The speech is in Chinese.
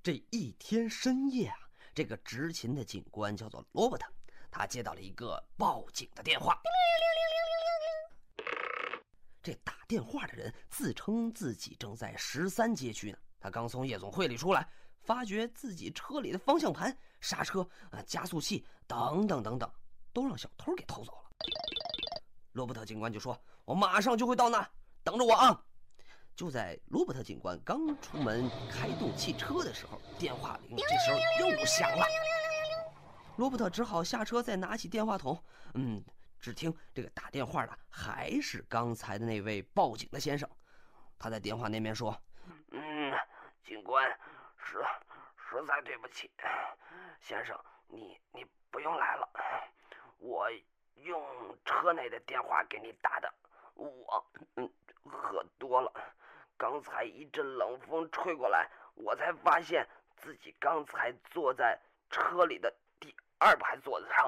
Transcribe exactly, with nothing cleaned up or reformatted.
这一天深夜啊，这个执勤的警官叫做罗伯特，他接到了一个报警的电话。这打电话的人自称自己正在十三街区呢，他刚从夜总会里出来，发觉自己车里的方向盘、刹车、呃、加速器等等等等都让小偷给偷走了。罗伯特警官就说：“我马上就会到那，等着我啊！”就在罗伯特警官刚出门开动汽车的时候，电话铃这时候又响了。罗伯特只好下车，再拿起电话筒。嗯，只听这个打电话的还是刚才的那位报警的先生。他在电话那边说：“ 嗯，警官，实实在对不起，先生，你你不用来了，我用车内的电话给你打的。我嗯喝多了，刚才一阵冷风吹过来，我才发现自己刚才坐在车里的第二排座子上。